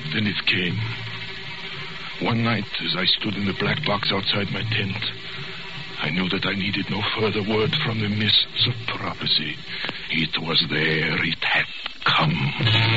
Then it came. One night, as I stood in the black box outside my tent, I knew that I needed no further word from the mists of prophecy. It was there. It had come.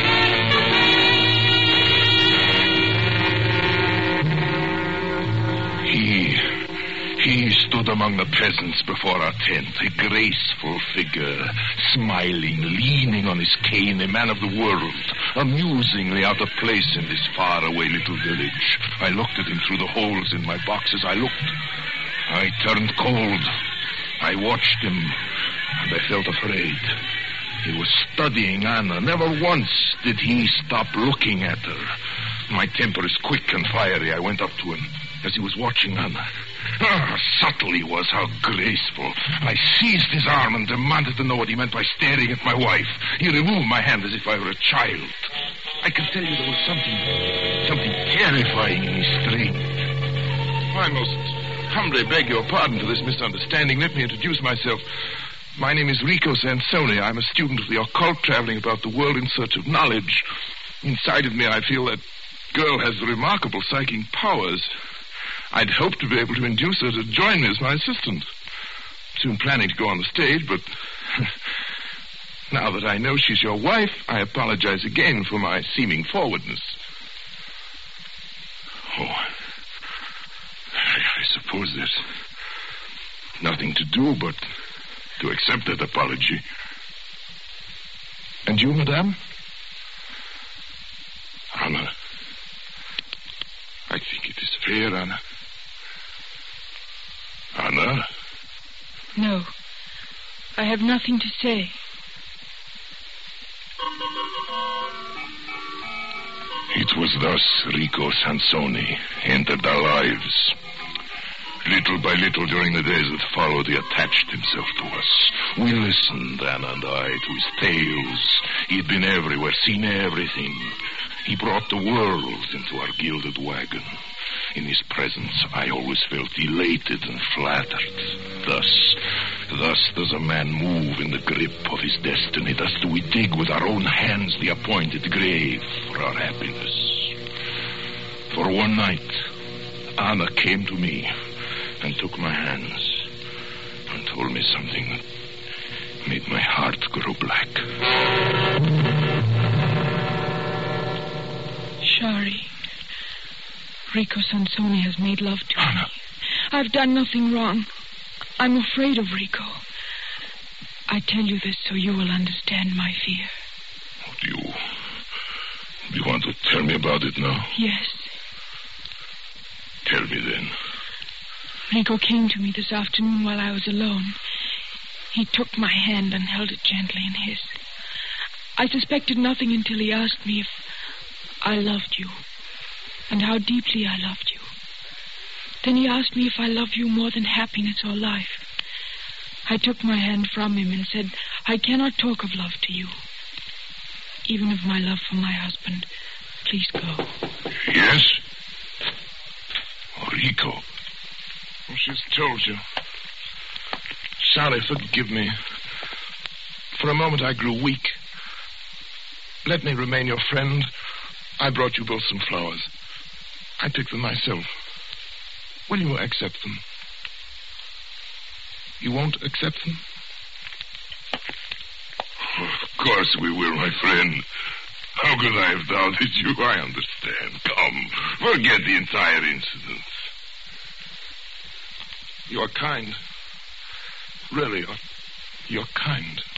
He stood among the peasants before our tent, a graceful figure, smiling, leaning on his cane, a man of the world, amusingly out of place in this faraway little village. I looked at him through the holes in my boxes. I turned cold. I watched him, and I felt afraid. He was studying Anna. Never once did he stop looking at her. My temper is quick and fiery. I went up to him as he was watching Anna. How subtle he was, how graceful. I seized his arm and demanded to know what he meant by staring at my wife. He removed my hand as if I were a child. I can tell you there was something terrifying in his strength. I most humbly beg your pardon for this misunderstanding. Let me introduce myself. My name is Rico Sansoni. I'm a student of the occult, traveling about the world in search of knowledge. Inside of me, I feel that girl has remarkable psychic powers. I'd hoped to be able to induce her to join me as my assistant. Soon planning to go on the stage, but now that I know she's your wife, I apologize again for my seeming forwardness. Oh, I suppose there's nothing to do but to accept that apology. And you, madame? Anna, I think it is fair, Anna. Anna? No. I have nothing to say. It was thus Rico Sansoni entered our lives. Little by little during the days that followed, he attached himself to us. We listened, Anna and I, to his tales. He had been everywhere, seen everything. He brought the world into our gilded wagon. In his presence, I always felt elated and flattered. Thus does a man move in the grip of his destiny. Thus do we dig with our own hands the appointed grave for our happiness. For one night, Anna came to me and took my hands and told me something that made my heart grow black. Shari, Rico Sansoni has made love to Anna. me. I've done nothing wrong. I'm afraid of Rico. I tell you this so you will understand my fear. Do you want to tell me about it now? Yes. Tell me then. Rico came to me this afternoon while I was alone. He took my hand and held it gently in his. I suspected nothing until he asked me if I loved you and how deeply I loved you. Then he asked me if I love you more than happiness or life. I took my hand from him and said, I cannot talk of love to you. Even of my love for my husband. Please go. Yes? Oh, Rico. Oh, she's told you. Sally, forgive me. For a moment I grew weak. Let me remain your friend. I brought you both some flowers. I picked them myself. Will you accept them? You won't accept them? Of course we will, my friend. How could I have doubted you? I understand. Come, forget the entire incident. You are kind. Really, you're kind.